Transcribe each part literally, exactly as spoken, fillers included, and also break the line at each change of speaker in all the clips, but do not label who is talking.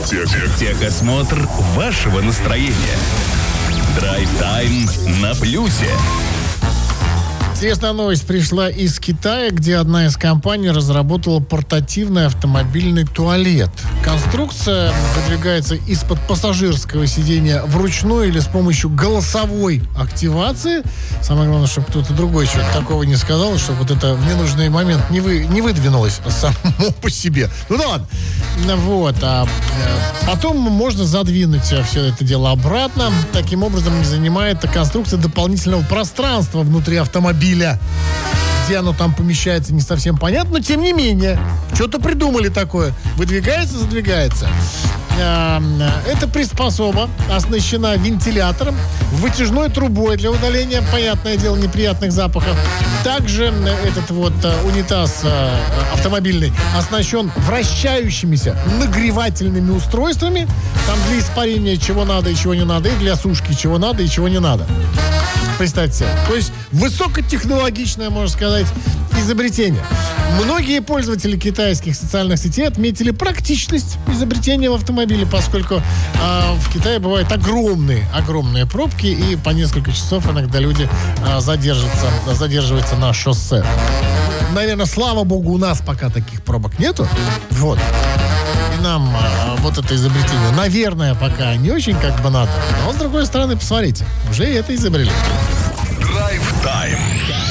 Тех, тех, техосмотр вашего настроения. Драйв-тайм на плюсе.
Интересная новость пришла из Китая, где одна из компаний разработала портативный автомобильный туалет. Конструкция выдвигается из-под пассажирского сидения вручную или с помощью голосовой активации. Самое главное, чтобы кто-то другой человек такого не сказал, чтобы вот это в ненужный момент не, вы, не выдвинулось само по себе. Ну да ладно. Вот. А потом можно задвинуть все это дело обратно. Таким образом, не занимает конструкция дополнительного пространства внутри автомобиля. Где оно там помещается, не совсем понятно, но тем не менее, что-то придумали такое. Выдвигается, задвигается. Эта приспособа оснащена вентилятором, вытяжной трубой для удаления, понятное дело, неприятных запахов. Также этот вот унитаз автомобильный оснащен вращающимися нагревательными устройствами. Там для испарения чего надо и чего не надо, и для сушки чего надо и чего не надо. Представьте себе. То есть высокотехнологичное, можно сказать, изобретение. Многие пользователи китайских социальных сетей отметили практичность изобретения в автомобиле, поскольку э, в Китае бывают огромные, огромные пробки, и по несколько часов иногда люди э, задержатся, задерживаются на шоссе. Наверное, слава богу, у нас пока таких пробок нету. Вот. И нам э, вот это изобретение, наверное, пока не очень как бы надо. Но, с другой стороны, посмотрите, уже и это изобрели.
Драйв-тайм.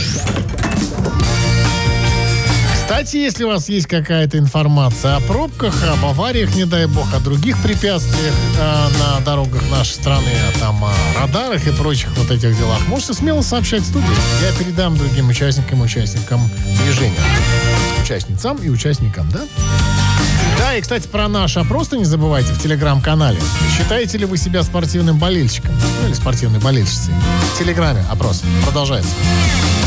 Кстати, если у вас есть какая-то информация о пробках, об авариях, не дай бог, о других препятствиях э, на дорогах нашей страны, а там о радарах и прочих вот этих делах, можете смело сообщать в студию. Я передам другим участникам, участникам движения. Участницам и участникам, да? Да, и, кстати, про наш опрос не забывайте в телеграм-канале. Считаете ли вы себя спортивным болельщиком? Ну, или спортивной болельщицей? В телеграме опрос продолжается.